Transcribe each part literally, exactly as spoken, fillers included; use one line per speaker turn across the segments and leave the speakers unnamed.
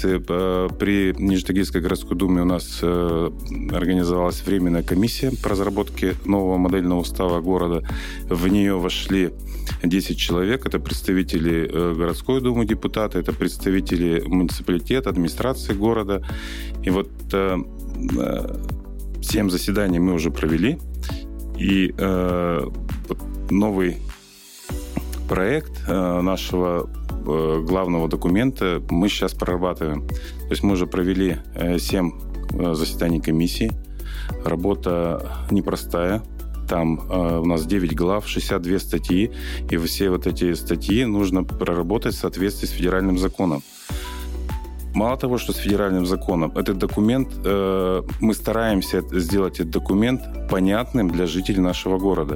месяце при Нижнетагильской городской думе у нас организовалась временная комиссия по разработке нового модельного устава города. В нее вошли десять человек. Это представители городской думы, депутаты, это представители муниципалитета, администрации города. И вот семь заседаний мы уже провели. И новый проект нашего главного документа мы сейчас прорабатываем. То есть мы уже провели семь заседаний комиссии. Работа непростая. Там у нас девять глав, шестьдесят две статьи. И все вот эти статьи нужно проработать в соответствии с федеральным законом. Мало того, что с федеральным законом, этот документ, мы стараемся сделать этот документ понятным для жителей нашего города.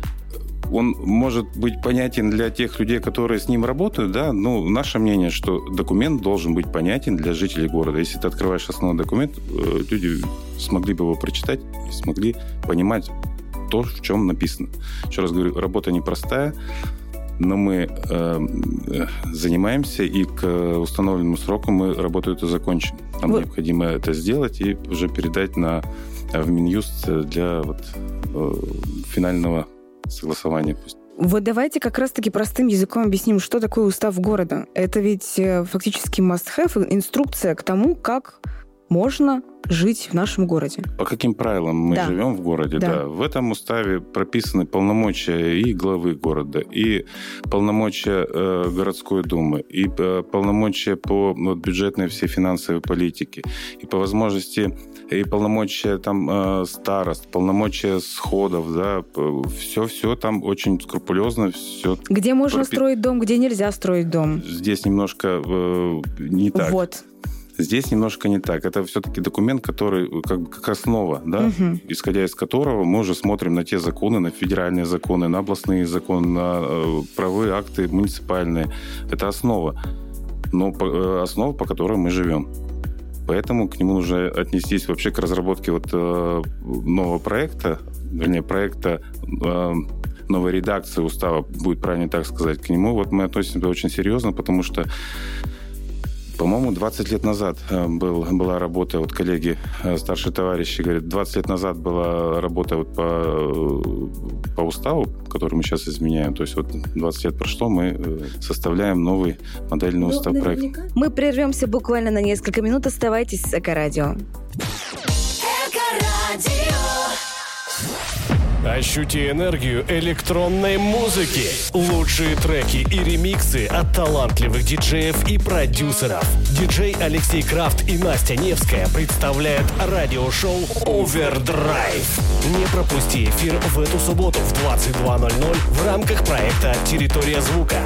Он может быть понятен для тех людей, которые с ним работают, да, но наше мнение, что документ должен быть понятен для жителей города. Если ты открываешь основной документ, люди смогли бы его прочитать и смогли понимать то, в чем написано. Еще раз говорю, работа непростая, но мы э, занимаемся, и к установленному сроку мы работу эту закончим. Нам вот. Необходимо это сделать и уже передать на, в Минюст для вот, э, финального согласования.
Вот давайте как раз-таки простым языком объясним, что такое устав города. Это ведь фактически must-have, инструкция к тому, как можно жить в нашем городе.
По каким правилам мы да. живем в городе? Да. Да. В этом уставе прописаны полномочия и главы города, и полномочия э, городской думы, и э, полномочия по ну, бюджетной всей финансовой политике, и по возможности и полномочия там э, старост, полномочия сходов, да, все-все там очень скрупулезно. Все
где можно пропи... строить дом, где нельзя строить дом.
Здесь немножко э, не так.
Вот.
Здесь немножко не так. Это все-таки документ, который как, бы, как основа, да, угу. исходя из которого мы уже смотрим на те законы, на федеральные законы, на областные законы, на э, правовые акты муниципальные. Это основа. Но по, э, основа, по которой мы живем. Поэтому к нему нужно отнестись вообще к разработке вот, э, нового проекта, вернее, проекта э, новой редакции устава, будет правильно так сказать. К нему вот мы относимся очень серьезно, потому что по-моему, двадцать лет назад был, была работа, вот коллеги, старшие товарищи говорят, двадцать лет назад была работа вот по, по уставу, который мы сейчас изменяем. То есть вот двадцать лет прошло, мы составляем новый модельный ну, устав проекта.
Мы прервемся буквально на несколько минут. Оставайтесь с Эко-радио.
Эко-радио. Ощути энергию электронной музыки. Лучшие треки и ремиксы от талантливых диджеев и продюсеров. Диджей Алексей Крафт и Настя Невская представляют радиошоу Overdrive. Не пропусти эфир в эту субботу в двадцать два ноль ноль в рамках проекта «Территория звука».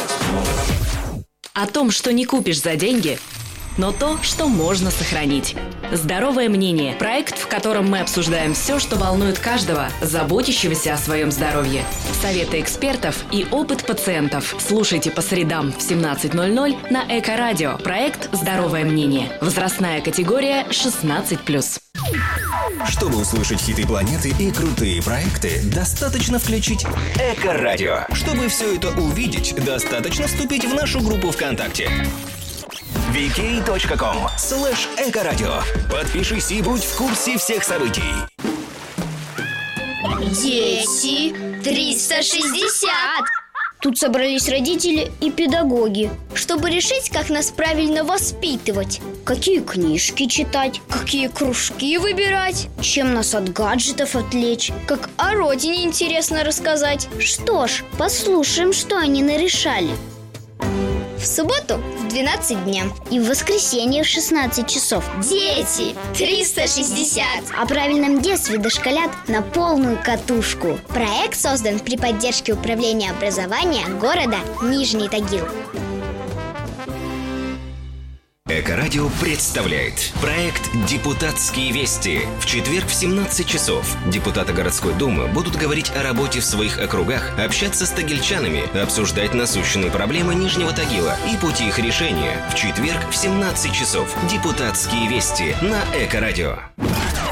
О том, что не купишь за деньги, но то, что можно сохранить. «Здоровое мнение» – проект, в котором мы обсуждаем все, что волнует каждого, заботящегося о своем здоровье. Советы экспертов и опыт пациентов. Слушайте по средам в семнадцать ноль ноль на Эко-радио. Проект «Здоровое мнение». Возрастная категория шестнадцать плюс.
Чтобы услышать хиты планеты и крутые проекты, достаточно включить Эко-радио. Чтобы все это увидеть, достаточно вступить в нашу группу ВКонтакте. ви кей точка ком слэш Эко-радио. Подпишись и будь в курсе всех событий.
Дети триста шестьдесят. Тут собрались родители и педагоги, чтобы решить, как нас правильно воспитывать. Какие книжки читать, какие кружки выбирать, чем нас от гаджетов отвлечь, как о родине интересно рассказать. Что ж, послушаем, что они нарешали. В субботу в двенадцать дня и в воскресенье в шестнадцать часов. Дети триста шестьдесят. О правильном детстве дошколят на полную катушку. Проект создан при поддержке Управления образования города Нижний Тагил.
Эко-радио представляет проект «Депутатские вести». В четверг в семнадцать часов депутаты городской думы будут говорить о работе в своих округах, общаться с тагильчанами, обсуждать насущные проблемы Нижнего Тагила и пути их решения. В четверг в семнадцать часов «Депутатские вести» на Эко-радио.